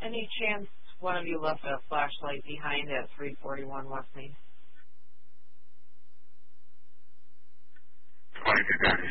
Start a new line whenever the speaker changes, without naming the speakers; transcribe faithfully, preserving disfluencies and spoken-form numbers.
Any chance one of you left a flashlight behind at three forty-one West Main?
twenty-two guys